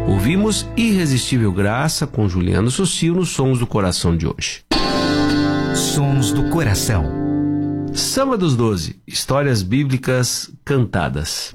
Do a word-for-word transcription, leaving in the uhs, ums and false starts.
Ouvimos Irresistível Graça com Juliano Sucio nos Sons do Coração de hoje. Sons do Coração. Samba dos Doze, histórias bíblicas cantadas.